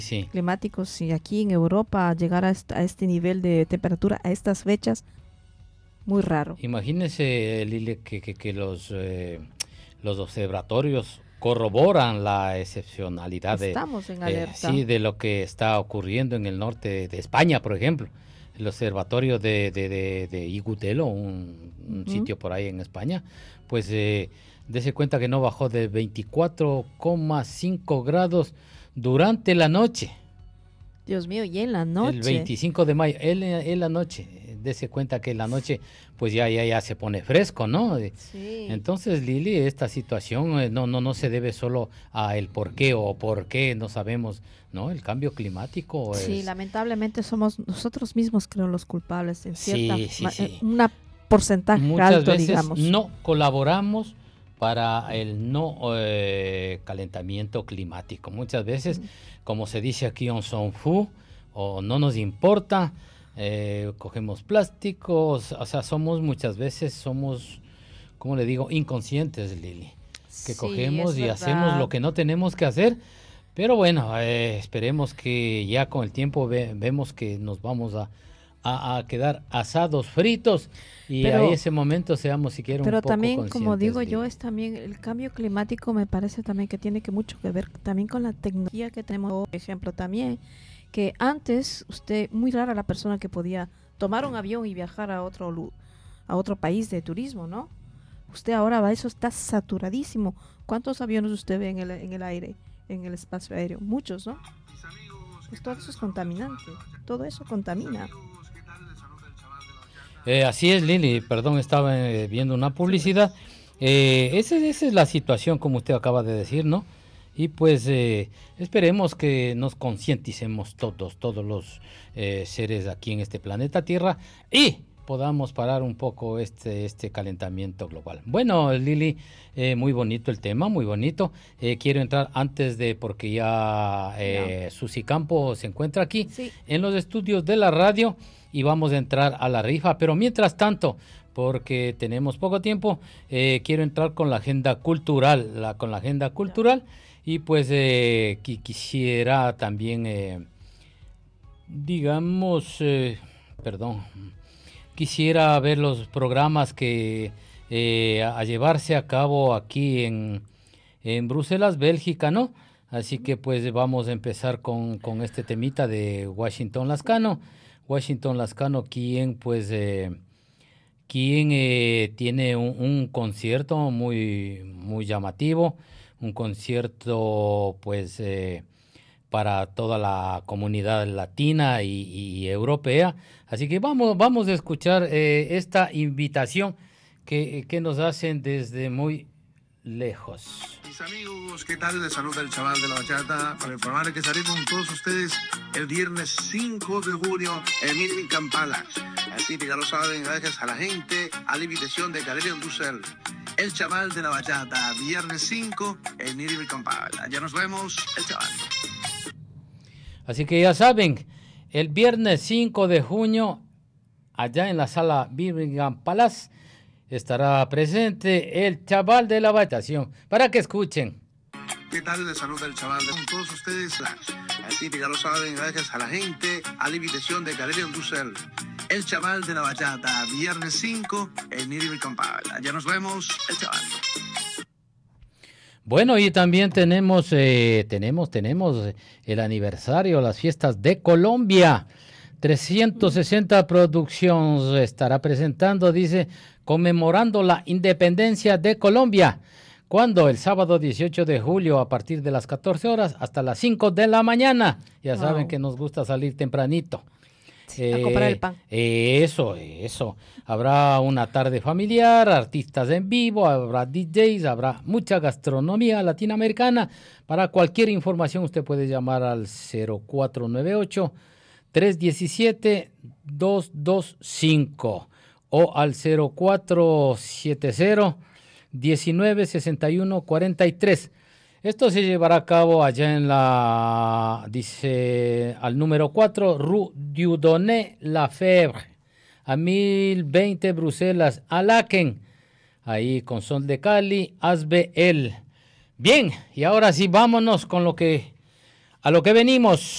Sí. climáticos, si aquí en Europa llegar a este nivel de temperatura a estas fechas, muy raro. Imagínese, Lili, que los observatorios corroboran la excepcionalidad Estamos en sí, alerta. de lo que está ocurriendo en el norte de España, por ejemplo. El observatorio de Igutelo, un Ujú. sitio por ahí en España, pues dese cuenta que no bajó de 24,5 grados durante la noche. Dios mío, y en la El noche. 25 de mayo, en la noche, dese cuenta que en la noche pues ya se pone fresco, ¿no? Sí. Entonces, Lili, esta situación no se debe solo a el por qué o por qué, no sabemos, ¿no? El cambio climático Sí, es... lamentablemente somos nosotros mismos, creo, los culpables, en Sí, sí, sí. una porcentaje Muchas alto, veces digamos. no colaboramos para el no calentamiento climático. Muchas veces, Mm. como se dice aquí, on s'en fout, o no nos importa, cogemos plásticos, o sea, muchas veces somos, ¿cómo le digo?, inconscientes, Lili, que Sí, cogemos es y hacemos lo verdad. que no tenemos que hacer, pero bueno, esperemos que ya con el tiempo vemos que nos vamos a quedar asados, fritos, y a Pero, ese momento seamos siquiera un pero poco también, como conscientes, digo yo, Lili. es también el cambio climático me parece también que tiene que mucho que ver también con la tecnología que tenemos. Por ejemplo, también que antes usted, muy rara la persona que podía tomar un avión y viajar a otro país de turismo, ¿no? Usted ahora va, eso está saturadísimo. ¿Cuántos aviones usted ve en el aire, en el espacio aéreo? Muchos, ¿no? Pues todo eso es contaminante. Todo eso contamina. Así es, Lili, perdón, estaba viendo una Sí, publicidad. pues. Esa es la situación, como usted acaba de decir, ¿no? Y pues esperemos que nos concienticemos todos los seres aquí en este planeta Tierra y podamos parar un poco este calentamiento global. Bueno, Lili, muy bonito el tema, muy bonito. Quiero entrar antes de, porque ya Ya. Susi Campo se encuentra aquí Sí. en los estudios de la radio y vamos a entrar a la rifa, pero mientras tanto, porque tenemos poco tiempo, quiero entrar con la agenda cultural, con la agenda Ya. cultural y pues quisiera también, digamos, perdón, quisiera ver los programas que a llevarse a cabo aquí en Bruselas, Bélgica, ¿no? Así que pues vamos a empezar con este temita de Washington Lascano. Washington Lascano, quien tiene un concierto muy llamativo, un concierto pues para toda la comunidad latina y europea. Así que vamos a escuchar esta invitación que nos hacen desde muy lejos. Mis amigos, ¿qué tal? Les saluda el chaval de la bachata para informarles que estaré con todos ustedes el viernes 5 de junio en Irving Kampala. Así que ya lo saben, gracias a la gente, a la invitación de Galería Dusel. El chaval de la bachata, viernes 5 en Irving Kampala. Ya nos vemos, el chaval. Así que ya saben, el viernes 5 de junio, allá en la sala Birmingham Palace, estará presente el chaval de la batación, para que escuchen. ¿Qué tal? Les saluda el chaval de todos ustedes. Así que ya lo saben, gracias a la gente, a la invitación de Galería Dusel. El chaval de la bachata, viernes 5 en Irving Kampala. Ya nos vemos, el chaval. Bueno, y también tenemos el aniversario, las fiestas de Colombia. 360 Productions estará presentando, dice, conmemorando la independencia de Colombia. ¿Cuándo? El sábado 18 de julio a partir de las 14 horas hasta las 5 de la mañana. Ya saben Wow. que nos gusta salir tempranito. Sí, a comprar el pan. Eso. Habrá una tarde familiar, artistas en vivo, habrá DJs, habrá mucha gastronomía latinoamericana. Para cualquier información usted puede llamar al 0498 317 225 o al 0470 196143. Esto se llevará a cabo allá dice, al número 4, Rue Dieudonné Lafebvre, a 1020 Bruselas, a Laken, ahí con Son de Cali, Asbel. Bien, y ahora sí vámonos a lo que venimos.